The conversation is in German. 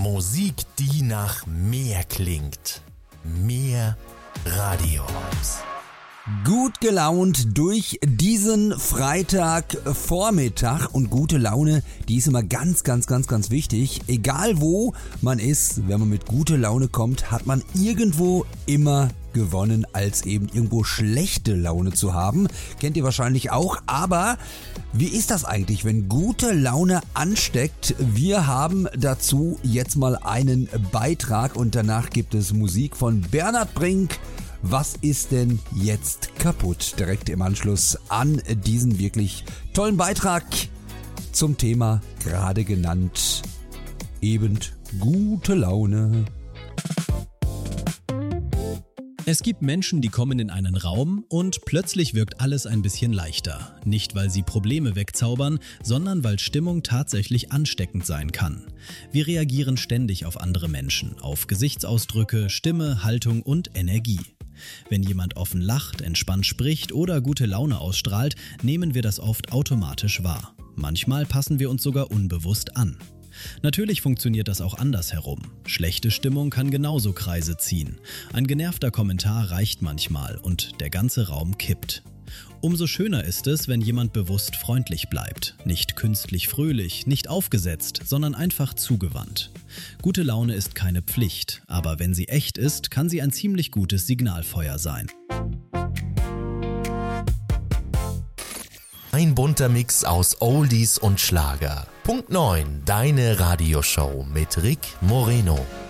Musik, die nach mehr klingt. Mehr Radioraums. Gut gelaunt durch diesen Freitagvormittag und gute Laune, die ist immer ganz wichtig. Egal wo man ist, wenn man mit guter Laune kommt, hat man irgendwo immer gewonnen, als eben irgendwo schlechte Laune zu haben. Kennt ihr wahrscheinlich auch, aber wie ist das eigentlich, wenn gute Laune ansteckt? Wir haben dazu jetzt mal einen Beitrag und danach gibt es Musik von Bernhard Brink. Was ist denn jetzt kaputt? Direkt im Anschluss an diesen wirklich tollen Beitrag zum Thema gerade genannt, eben gute Laune. Es gibt Menschen, die kommen in einen Raum und plötzlich wirkt alles ein bisschen leichter. Nicht, weil sie Probleme wegzaubern, sondern weil Stimmung tatsächlich ansteckend sein kann. Wir reagieren ständig auf andere Menschen, auf Gesichtsausdrücke, Stimme, Haltung und Energie. Wenn jemand offen lacht, entspannt spricht oder gute Laune ausstrahlt, nehmen wir das oft automatisch wahr. Manchmal passen wir uns sogar unbewusst an. Natürlich funktioniert das auch andersherum. Schlechte Stimmung kann genauso Kreise ziehen. Ein genervter Kommentar reicht manchmal und der ganze Raum kippt. Umso schöner ist es, wenn jemand bewusst freundlich bleibt. Nicht künstlich fröhlich, nicht aufgesetzt, sondern einfach zugewandt. Gute Laune ist keine Pflicht, aber wenn sie echt ist, kann sie ein ziemlich gutes Signalfeuer sein. Ein bunter Mix aus Oldies und Schlager. Punkt 9, deine Radioshow mit Rick Moreno.